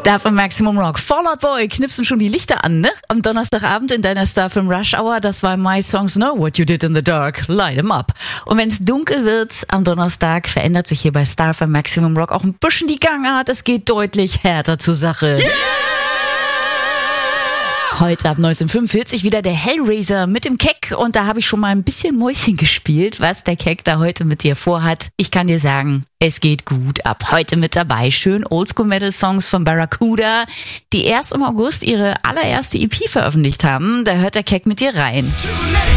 Starfm Maximum Rock. Fall Out Boy knipsen schon die Lichter an, ne? Am Donnerstagabend in deiner Starfm Rush Hour, das war My Songs Know What You Did in the Dark. Light 'em up. Und wenn's dunkel wird am Donnerstag, verändert sich hier bei Starfm Maximum Rock auch ein bisschen die Gangart. Es geht deutlich härter zur Sache. Yeah! Heute ab 1945 wieder der Hellraiser mit dem Keck und da habe ich schon mal ein bisschen Mäuschen gespielt, was der Keck da heute mit dir vorhat. Ich kann dir sagen, es geht gut ab. Heute mit dabei schön Oldschool-Metal-Songs von Barracuda, die erst im August ihre allererste EP veröffentlicht haben. Da hört der Keck mit dir rein.